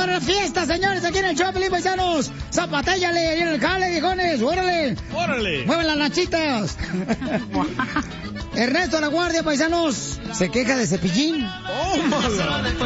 para la fiesta, señores, aquí en el Choplin, paisanos. Zapatéllale ahí en el jale, viejones. ¡Órale! ¡Órale! ¡Mueven las nachitas! Ernesto La Guardia, paisanos, se queja de Cepillín. ¡Tómala!